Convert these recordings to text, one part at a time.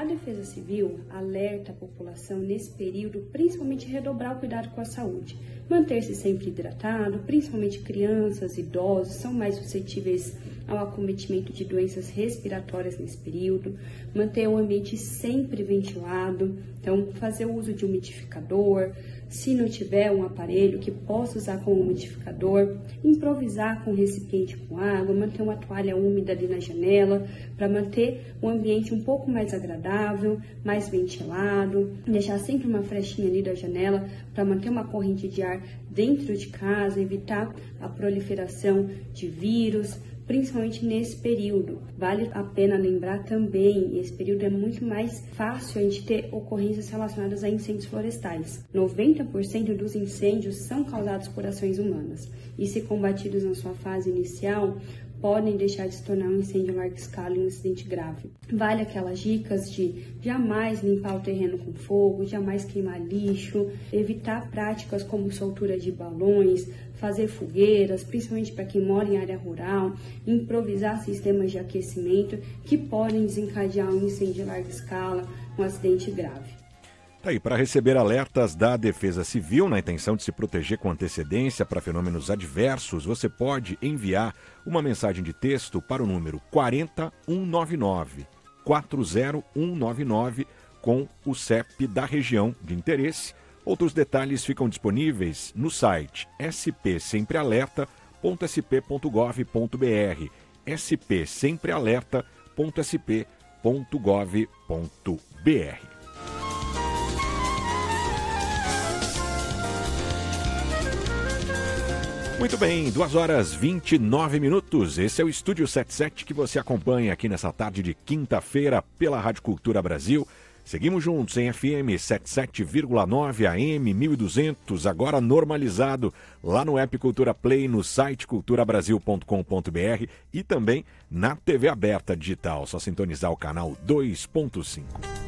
A Defesa Civil alerta a população nesse período, principalmente redobrar o cuidado com a saúde. Manter-se sempre hidratado, principalmente crianças, idosos, são mais suscetíveis ao acometimento de doenças respiratórias nesse período. Manter o ambiente sempre ventilado, então fazer o uso de umidificador. Se não tiver um aparelho que possa usar como umidificador, improvisar com recipiente com água, manter uma toalha úmida ali na janela, para manter o ambiente um pouco mais agradável, mais ventilado, deixar sempre uma frechinha ali da janela para manter uma corrente de ar dentro de casa, evitar a proliferação de vírus, principalmente nesse período. Vale a pena lembrar também, esse período é muito mais fácil a gente ter ocorrências relacionadas a incêndios florestais. 90% dos incêndios são causados por ações humanas e, se combatidos na sua fase inicial, podem deixar de se tornar um incêndio em larga escala e um incidente grave. Vale aquelas dicas de jamais limpar o terreno com fogo, jamais queimar lixo, evitar práticas como soltura de balões, fazer fogueiras, principalmente para quem mora em área rural, improvisar sistemas de aquecimento que podem desencadear um incêndio em larga escala, um acidente grave. Aí, para receber alertas da Defesa Civil na intenção de se proteger com antecedência para fenômenos adversos, você pode enviar uma mensagem de texto para o número 40199, 40199, com o CEP da região de interesse. Outros detalhes ficam disponíveis no site spsemprealerta.sp.gov.br, spsemprealerta.sp.gov.br. Muito bem, 2h29. Esse é o Estúdio 77 que você acompanha aqui nessa tarde de quinta-feira pela Rádio Cultura Brasil. Seguimos juntos em FM 77,9 AM 1200, agora normalizado lá no app Cultura Play, no site culturabrasil.com.br e também na TV aberta digital. Só sintonizar o canal 2.5.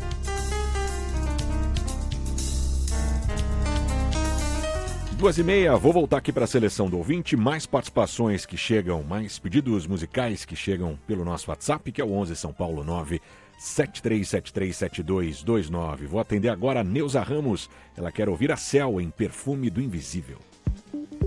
2h30, vou voltar aqui para a seleção do ouvinte, mais participações que chegam, mais pedidos musicais que chegam pelo nosso WhatsApp, que é o 11 São Paulo 973737229. Vou atender agora a Neuza Ramos, ela quer ouvir a Céu em Perfume do Invisível.